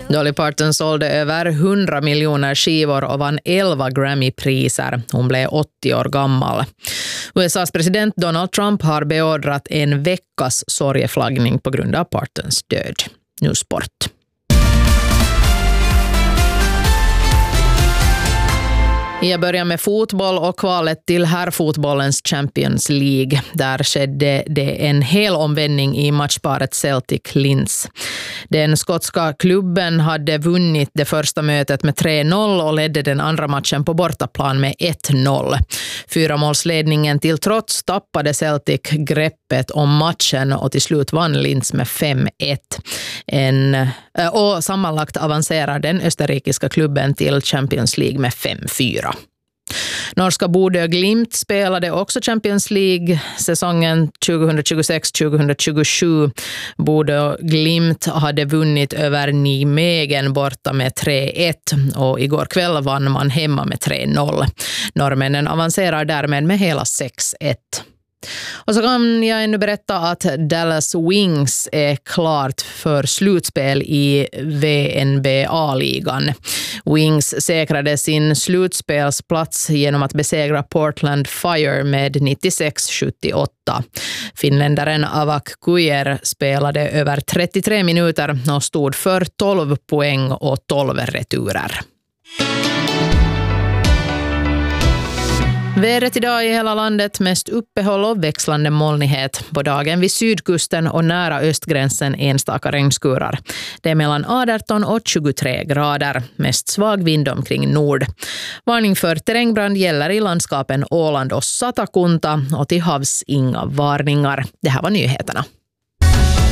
Dolly Parton sålde över 100 miljoner skivor och vann 11 Grammy-priser. Hon blev 80 år gammal. USAs president Donald Trump har beordrat en veckas sorgeflaggning på grund av Partons död. Nu sport. Jag börjar med fotboll och kvalet till herrfotbollens Champions League. Där skedde det en hel omvändning i matchparet Celtic-Linz. Den skotska klubben hade vunnit det första mötet med 3-0 och ledde den andra matchen på bortaplan med 1-0. 4-målsledningen till trots tappade Celtic greppet om matchen och till slut vann Linz med 5-1. Och sammanlagt avancerar den österrikiska klubben till Champions League med 5-4. Norska Bodø Glimt spelade också Champions League säsongen 2026-2027. Bodø Glimt hade vunnit över Nijmegen borta med 3-1 och igår kväll vann man hemma med 3-0. Norrmännen avancerar därmed med hela 6-1. Och så kan jag ännu berätta att Dallas Wings är klart för slutspel i WNBA-ligan. Wings säkrade sin slutspelsplats genom att besegra Portland Fire med 96-78. Finländaren Avak Kuijer spelade över 33 minuter och stod för 12 poäng och 12 returer. Vädret idag i hela landet, mest uppehåll och växlande molnighet. På dagen vid sydkusten och nära östgränsen enstaka regnskurar. Det är mellan 18 och 23 grader. Mest svag vind omkring nord. Varning för terrängbrand gäller i landskapen Åland och Satakunta och till havs inga varningar. Det här var nyheterna.